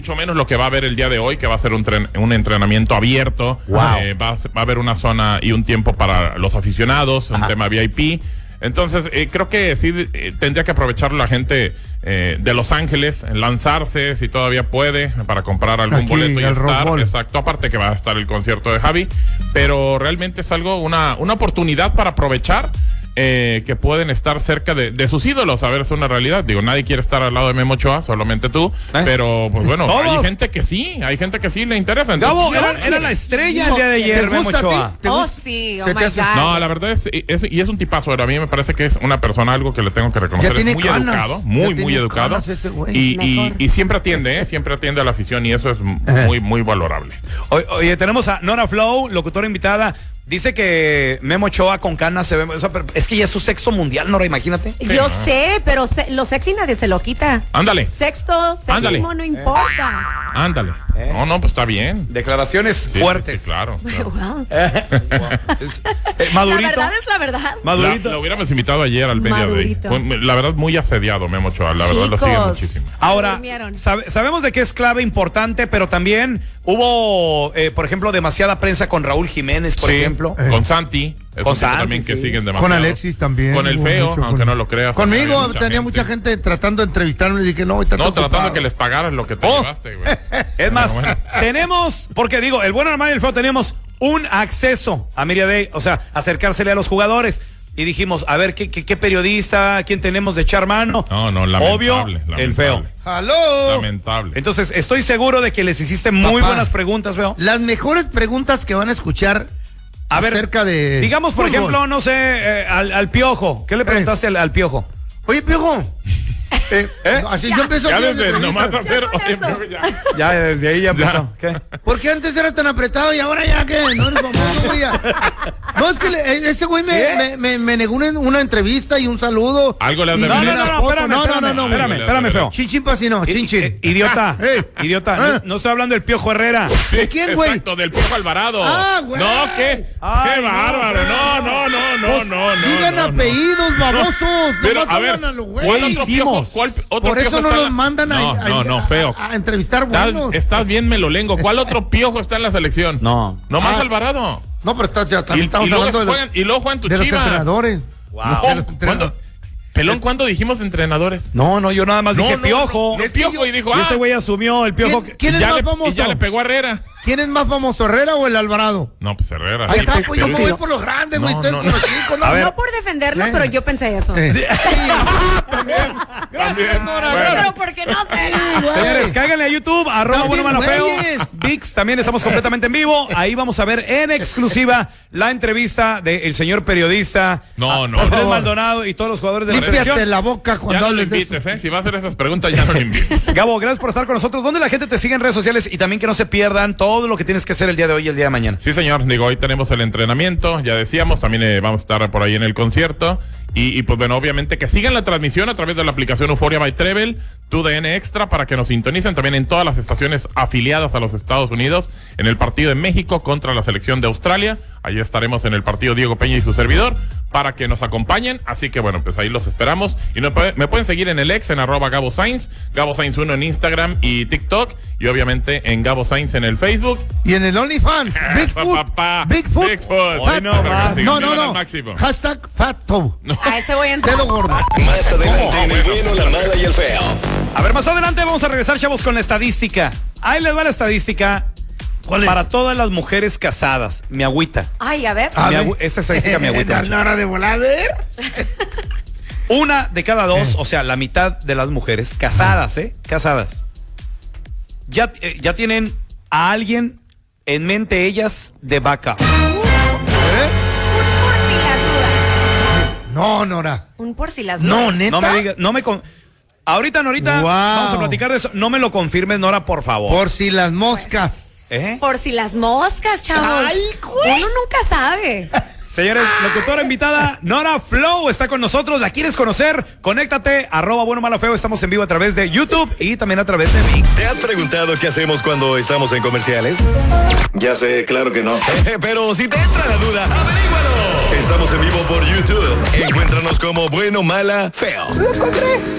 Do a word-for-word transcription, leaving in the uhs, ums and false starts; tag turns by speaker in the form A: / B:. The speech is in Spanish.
A: mucho menos lo que va a haber el día de hoy, que va a ser un, tren, un entrenamiento abierto.
B: Wow.
A: Eh, va, a, va a haber una zona y un tiempo para los aficionados, un
B: Ajá.
A: tema V I P. Entonces, eh, creo que sí eh, tendría que aprovechar la gente eh, de Los Ángeles, lanzarse, si todavía puede, para comprar algún
C: Aquí,
A: boleto y
C: el Rose
A: estar.
C: Bowl.
A: Exacto, aparte que va a estar el concierto de Javi. Pero realmente es algo, una, una oportunidad para aprovechar. Eh, que pueden estar cerca de, de sus ídolos, a ver, es una realidad. Digo, nadie quiere estar al lado de Memo Ochoa, solamente tú,
B: ¿Eh?
A: pero pues bueno,
B: ¿Todos?
A: hay gente que sí, hay gente que sí le interesa. Entonces,
B: Gabo, era, era la estrella el día de ayer,
C: ¿Te
B: Memo
C: gusta a ti?
B: Ochoa.
C: ¿Te
D: Oh,
C: gusta?
D: sí, oh
C: ¿Se
D: my
C: te hace-
D: God.
A: no, la verdad es, es, y es un tipazo, pero a mí me parece que es una persona, algo que le tengo que reconocer,
C: Ya tiene
A: es muy
C: canas,
A: educado,
C: ya
A: muy, muy
C: tiene
A: educado,
C: canas ese güey.
A: y, y,
D: Mejor.
A: y siempre atiende, ¿eh? siempre atiende a la afición, y eso es muy, muy valorable.
B: Oye, oye, tenemos a Nora Flow, locutora invitada. Dice que Memo Ochoa con canas se ve. O sea, pero es que ya es su sexto mundial, Nora, imagínate.
D: Yo
A: no.
D: sé, pero se- lo sexy nadie se lo quita.
A: Ándale,
D: Sexto,
A: Ándale.
D: séptimo, no importa.
A: ándale.
B: ¿Eh?
A: No, no, pues está bien.
B: Declaraciones
A: Sí,
B: fuertes.
A: sí, sí, claro. claro.
D: Well,
B: Es- eh,
D: la
B: Madurito.
D: verdad es la verdad.
A: La,
B: Madurito.
A: lo hubiéramos invitado ayer al Media Day.
D: Madurito.
A: Fue, la verdad, muy asediado Memo Ochoa, la verdad lo sigue
D: Chicos.
A: muchísimo.
B: Ahora,
D: durmieron.
B: sabe- sabemos de que es clave importante, pero también hubo, eh, por ejemplo, demasiada prensa con Raúl Jiménez, por
A: Sí,
B: ejemplo.
C: Eh.
A: con Santi, es
B: Con
A: un tipo
B: Santi,
A: también que
B: sí.
A: siguen demasiado.
C: Con Alexis también.
A: Con el
C: hubo
A: feo,
C: mucho,
A: aunque
C: con-
A: no lo creas.
C: Conmigo
A: había
C: tenía mucha gente tratando de entrevistarme y dije, no, ahorita
A: No,
C: estoy
A: tratando
C: ocupado.
A: que les pagaran lo que te
B: Oh.
A: llevaste, güey.
B: Es más,
A: Pero bueno.
B: tenemos, porque digo, el bueno, el malo y el feo, teníamos un acceso a Media Day, o sea, acercársele a los jugadores. Y dijimos, a ver, ¿qué, qué, qué periodista, quién tenemos de echar mano?
A: No, no, lamentable.
B: Obvio,
A: lamentable,
B: el feo.
C: ¡Aló!
A: Lamentable.
B: Entonces, estoy seguro de que les hiciste muy
C: Papá.
B: buenas preguntas, veo.
C: Las mejores preguntas que van a escuchar
B: A ver,
C: acerca de
B: digamos, por
C: fútbol.
B: ejemplo, no sé, eh, al, al Piojo. ¿Qué le preguntaste al, al Piojo?
C: Oye, Piojo. eh,
B: ¿Eh?
C: Así yo empiezo
A: Ya
C: con las
A: desde
C: preguntas.
A: nomás hacer.
D: con
A: oye,
D: eso.
A: pero ya.
B: Ya, desde ahí ya empezó. ¿Qué?
C: ¿Por qué antes era tan apretado y ahora ya que no eres famoso, güey? Ya. No, es que le- ese güey me,
B: ¿Qué?
C: me, me, me negó una, una entrevista y un saludo.
A: Algo le has
C: Y
A: de
B: No,
A: venir.
B: no, no,
C: una
B: no,
C: foto.
B: espérame,
C: no,
B: espérame,
C: no, no, no,
B: espérame,
A: güey.
B: espérame, feo.
C: Chin, chin, pasino, chin,
B: I-
C: chin.
B: eh, Idiota,
C: Eh.
B: idiota,
C: Ah.
B: no, no estoy hablando del Piojo Herrera.
A: Sí,
C: ¿De quién, güey?
A: Exacto, del Piojo Alvarado.
C: Ah, güey.
A: No, qué,
B: Ay,
A: qué
B: no,
A: bárbaro. No, no, no, no, no, no.
C: Digan
A: no, no.
C: apellidos, babosos.
A: Pero,
C: Nomás
A: a ver,
C: hablan a los
A: ¿cuál
C: güeyes.
A: otro
B: hicimos?
A: Piojo? ¿Cuál otro
C: Por eso
A: Piojo
C: no
A: está en
C: los
A: la-
C: mandan a,
A: No,
C: a-
A: no, no, feo.
C: a, a entrevistar
A: Estás,
C: buenos.
A: estás bien melolengo. ¿Cuál otro Piojo está en la selección?
B: No.
A: No más
C: Ah.
A: Alvarado.
C: No, pero está, ya,
A: Y,
C: también estamos
A: y luego
C: hablando de los,
A: juegan, y luego juegan tus
C: de los
A: Chivas.
C: entrenadores.
B: Wow.
A: No,
C: De los
A: ¿cuándo?
C: entrenadores.
A: Pelón, ¿cuándo dijimos entrenadores?
B: No, no, yo nada más
A: No,
B: dije
A: no,
B: Piojo.
A: no, no,
C: Es que
A: Piojo
C: yo-
A: y dijo,
B: Y
A: ah,
B: este güey asumió el Piojo.
C: ¿Quién,
B: que-
C: quién es
A: ya
C: más
A: le,
C: famoso?
A: y ya le pegó a Herrera.
C: ¿Quién es más famoso, Herrera o el Alvarado?
A: No, pues Herrera.
C: Ahí
A: sí,
C: está,
A: sí,
C: pues yo
A: pero-
C: me voy por los grandes, güey.
A: No,
C: Ustedes
A: no,
C: con
A: no.
C: los chicos, ¿no?
B: A ver.
D: No por defenderlo,
C: Eh.
D: pero yo pensé eso.
C: Eh.
A: También.
C: Gracias, Nora,
A: Bueno.
C: gracias.
D: Pero porque no sé.
C: Sí, güey.
B: Señores, cáiganle a YouTube, arroba
C: También,
B: bueno malo feo.
C: güeyes.
B: VIX, también estamos completamente en vivo. Ahí vamos a ver en exclusiva la entrevista del señor periodista
A: No, no,
B: Andrés
C: no.
B: Maldonado y todos los jugadores de la
C: Límpiate
B: selección.
C: la boca
A: Ya
C: cuando
A: no lo
C: hables de eso.
A: invites, ¿eh? Si va a hacer esas preguntas, ya no lo invites.
B: Gabo, gracias por estar con nosotros. ¿Dónde la gente te sigue en redes sociales? Y también que no se pierdan todo lo que tienes que hacer el día de hoy y el día de mañana.
A: Sí, señor. Digo, hoy tenemos el entrenamiento, ya decíamos, también eh, vamos a estar por ahí en el concierto. Y, y pues bueno, obviamente que sigan la transmisión a través de la aplicación Euphoria by Treble, tu D N Extra, para que nos sintonicen también en todas las estaciones afiliadas a los Estados Unidos, en el partido de México contra la selección de Australia. Ahí estaremos en el partido Diego Peña y su servidor, para que nos acompañen. Así que bueno, pues ahí los esperamos. Y me, puede- me pueden seguir en el ex, en arroba Gabo Sainz, Gabo Sainz uno en Instagram y TikTok, y obviamente en Gabo Sainz en el Facebook.
C: Y en el OnlyFans, Bigfoot.
A: papá.
C: Bigfoot.
A: Bigfoot.
C: Fat-
B: no más.
A: Sí,
C: No,
A: sí,
C: no,
A: al
C: no.
A: máximo.
C: Hashtag Fat Toe.
D: A ese voy a entrar.
C: Dedo gordo.
E: Más adelante en el bueno, la mala y el feo.
B: A ver, más adelante vamos a regresar, chavos, con la estadística. Ahí les va la estadística.
C: ¿Cuál es?
B: Para todas las mujeres casadas. Mi agüita.
D: Ay, a ver.
C: A
B: Me
C: ver.
B: agü- esa estadística me agüita
C: No,
B: mucho.
C: no, hora de volar, a ver.
B: Una de cada dos, o sea, la mitad de las mujeres casadas, ¿eh? Casadas. Ya, eh, ya tienen a alguien en mente ellas de backup.
C: ¿Eh?
D: Un por si las dudas.
C: No, Nora.
D: Un por si las
C: No,
D: dudas.
C: neta.
B: No me digas, no me... con- Ahorita, Norita,
C: Wow.
B: vamos a platicar de eso. No me lo confirmes, Nora, por favor.
C: Por si las moscas.
B: ¿Eh?
D: Por si las moscas, chavos.
C: Ay, güey.
D: Uno nunca sabe.
B: Señores, locutora invitada, Nora Flow está con nosotros. ¿La quieres conocer? Conéctate, arroba bueno malo feo. Estamos en vivo a través de YouTube y también a través de VIX.
E: ¿Te has preguntado qué hacemos cuando estamos en comerciales? Ya sé, claro que no. Pero si te entra la duda, averígualo. Estamos en vivo por YouTube. Encuéntranos como Bueno, Mala, Feo.